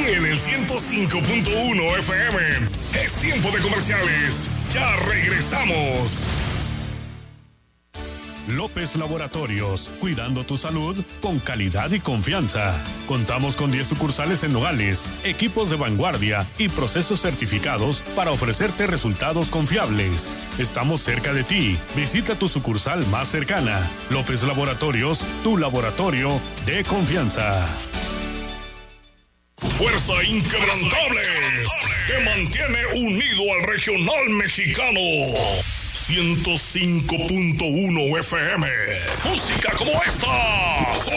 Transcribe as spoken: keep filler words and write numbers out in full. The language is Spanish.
en el ciento cinco punto uno F M. Es tiempo de comerciales. Ya regresamos. López Laboratorios, cuidando tu salud con calidad y confianza. Contamos con diez sucursales en Nogales, equipos de vanguardia y procesos certificados para ofrecerte resultados confiables. Estamos cerca de ti. Visita tu sucursal más cercana. López Laboratorios, tu laboratorio de confianza. Fuerza inquebrantable que mantiene unido al regional mexicano. ciento cinco punto uno F M. Música como esta,